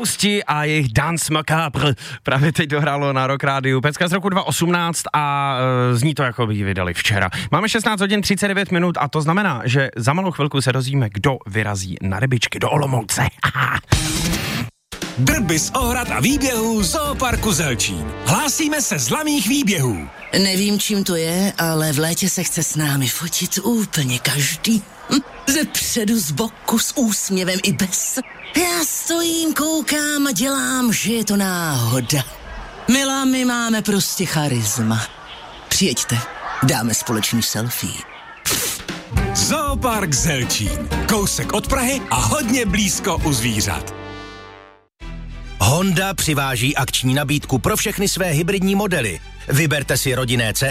Ghosti a jejich Dance Macabre právě teď dohrálo na Rock Rádiu. Pecka z roku 2018 a zní to, jako by ji vydali včera. Máme 16 hodin 39 minut a to znamená, že za malou chvilku se dozvíme, kdo vyrazí na rybičky do Olomouce. Drby z ohrad a výběhů Zooparku Zelčín. Hlásíme se z laných výběhů. Nevím, čím to je, ale v létě se chce s námi fotit úplně každý. Ze předu, z boku, s úsměvem i bez. Já stojím, koukám a dělám, že je to náhoda. Milá, my máme prostě charisma. Přijeďte, dáme společný selfie. Zoopark Zelčín. Kousek od Prahy a hodně blízko u zvířat. Honda přiváží akční nabídku pro všechny své hybridní modely. Vyberte si rodinné